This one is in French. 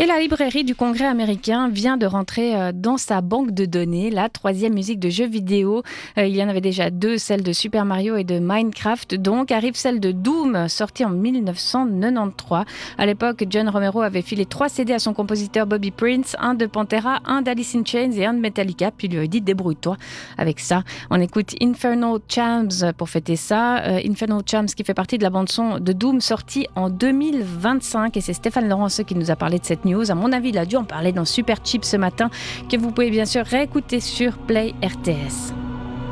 Et la librairie du Congrès américain vient de rentrer dans sa banque de données la 3e musique de jeux vidéo. Il y en avait déjà 2, celle de Super Mario et de Minecraft. Donc arrive celle de Doom, sortie en 1993. À l'époque, John Romero avait filé 3 CD à son compositeur Bobby Prince, un de Pantera, un d'Alice in Chains et un de Metallica. Puis il lui a dit débrouille-toi avec ça. On écoute Infernal Champs pour fêter ça. Infernal Champs qui fait partie de la bande-son de Doom, sortie en 2025. Et c'est Stéphane Laurence qui nous a parlé de cette news. À mon avis, il a dû en parler dans Super Cheap ce matin, que vous pouvez bien sûr réécouter sur Play RTS.